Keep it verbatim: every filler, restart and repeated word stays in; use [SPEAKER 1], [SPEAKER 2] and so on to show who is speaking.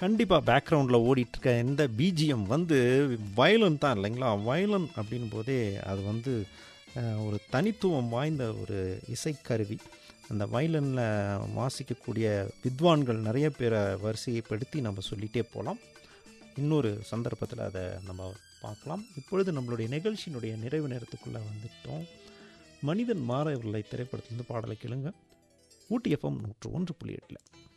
[SPEAKER 1] கண்டிப்பாக பேக்ரவுண்டில் ஓடிட்டுருக்க இந்த பிஜிஎம் வந்து வயலன் தான் இல்லைங்களா? வயலன் அப்படின் போதே அது வந்து அஹ், ஒரு தனித்துவம் வாய்ந்த ஒரு இசைக்கருவி. அந்த வயலனில் வாசிக்கக்கூடிய வித்வான்கள் நிறைய பேரை வரிசைப்படுத்தி நம்ம சொல்லிகிட்டே போகலாம். இன்னொரு சந்தர்ப்பத்தில் அதை நம்ம பார்க்கலாம். இப்பொழுது நம்மளுடைய நிகழ்ச்சியினுடைய நிறைவு நேரத்துக்குள்ளே வந்துட்டோம். மனிதன் மாறவில்லை திரைப்படத்திலிருந்து பாடலை கேளுங்க. ஊட்டி எஃப்எம் நூற்று ஒன்று புள்ளி எட்டில்.